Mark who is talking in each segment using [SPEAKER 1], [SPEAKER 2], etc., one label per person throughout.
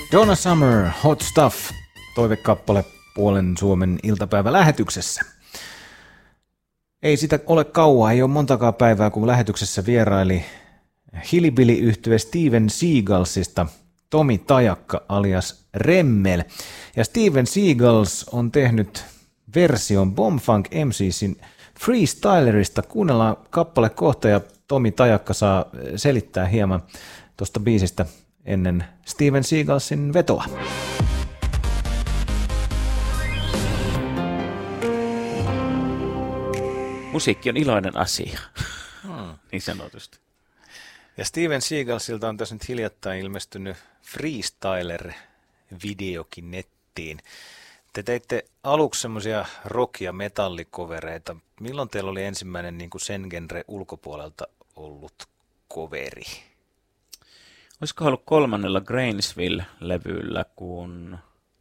[SPEAKER 1] Donna Summer, Hot Stuff, toivekappale puolen Suomen iltapäivälähetyksessä. Ei sitä ole kauaa, ei ole montakaan päivää, kun lähetyksessä vieraili Hillbilly-yhtye Steven Seagalsista Tomi Tajakka alias Remmel. Ja Steven Seagals on tehnyt version Bombfunk MC:sin Freestylerista. Kuunnellaan kappale kohta ja Tomi Tajakka saa selittää hieman tuosta biisistä ennen Steven Seagalsin vetoa.
[SPEAKER 2] Musiikki on iloinen asia, niin sanotusti.
[SPEAKER 1] Ja Steven Seagalsilta on tässä nyt hiljattain ilmestynyt Freestyler-videokin nettiin. Te teitte aluksi semmoisia rock- ja metallikovereita. Milloin teillä oli ensimmäinen niin kuin sen genre ulkopuolelta ollut coveri?
[SPEAKER 2] Olisiko ollut 3. Grainsville-levyllä, kun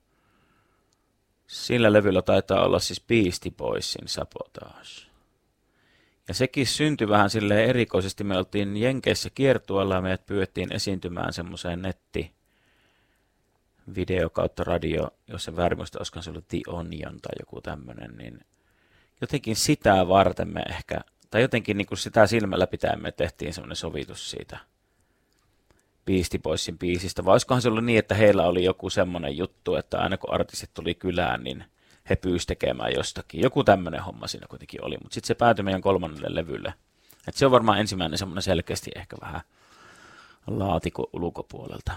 [SPEAKER 2] sillä levyllä taitaa olla siis Beastie Boysin Sabotage. Ja sekin syntyi vähän silleen erikoisesti. Me oltiin Jenkeissä kiertueella ja meidät pyydettiin esiintymään semmoiseen nettivideo kautta radio, jos se väärin muista, olisiko se ollut The Onion tai joku tämmöinen, niin jotenkin sitä varten me ehkä, tai jotenkin niin kuin sitä silmällä pitäen me tehtiin semmoinen sovitus siitä Beastie Boysin biisistä. Vai olisikohan se ollut niin, että heillä oli joku semmoinen juttu, että aina kun artistit tuli kylään, niin he pyysivät tekemään jostakin. Joku tämmöinen homma siinä kuitenkin oli, mutta sitten se päätyi meidän 3. levylle. Et se on varmaan ensimmäinen semmoinen selkeästi ehkä vähän laatikon ulkopuolelta.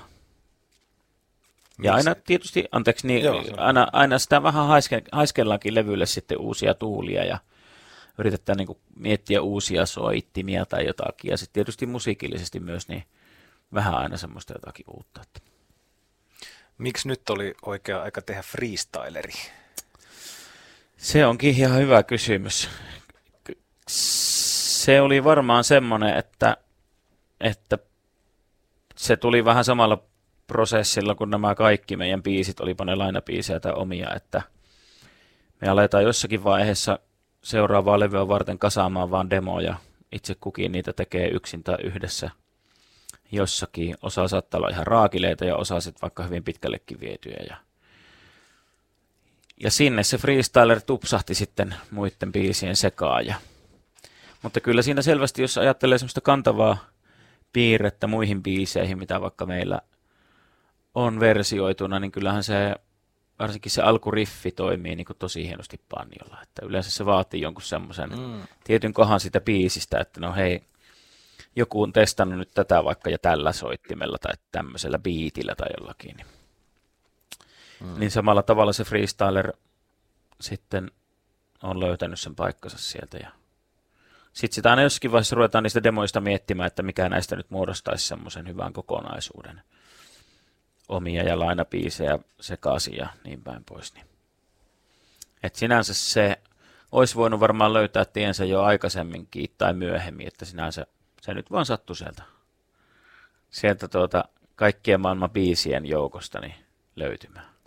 [SPEAKER 2] Ja aina tietysti, anteeksi, niin aina sitä vähän haiskellaankin levylle sitten uusia tuulia ja yritetään niin kuin miettiä uusia soittimia tai jotakin. Ja sitten tietysti musiikillisesti myös niin vähän aina semmoista jotakin uutta.
[SPEAKER 1] Miksi nyt oli oikea aika tehdä freestyleri?
[SPEAKER 2] Se onkin ihan hyvä kysymys. Se oli varmaan semmoinen, että se tuli vähän samalla prosessilla kuin nämä kaikki meidän biisit, olipa ne lainabiisejä tai omia, että me aletaan jossakin vaiheessa seuraavaa levyä varten kasaamaan vaan demoja. Itse kukin niitä tekee yksin tai yhdessä jossakin. Osa saattaa olla ihan raakileita ja osa sitten vaikka hyvin pitkällekin vietyjä. Ja sinne se freestyler tupsahti sitten muiden biisien sekaan. Mutta kyllä siinä selvästi, jos ajattelee semmoista kantavaa piirrettä muihin biiseihin, mitä vaikka meillä on versioituna, niin kyllähän se, varsinkin se alkuriffi toimii niin kuin tosi hienosti banjolla. Että yleensä se vaatii jonkun semmoisen tietyn kohan sitä biisistä, että no hei, joku on testannut nyt tätä vaikka ja tällä soittimella tai tämmöisellä biitillä tai jollakin. Niin samalla tavalla se freestyler sitten on löytänyt sen paikkansa sieltä. Ja sitten sitä aina jossakin vaiheessa ruvetaan niistä demoista miettimään, että mikä näistä nyt muodostaisi semmoisen hyvän kokonaisuuden. Omia ja lainabiisejä sekaisin ja niin päin pois. Et sinänsä se olisi voinut varmaan löytää tiensä jo aikaisemminkin tai myöhemmin, että sinänsä se nyt vaan sattui sieltä kaikkien maailman biisien joukosta niin löytymään.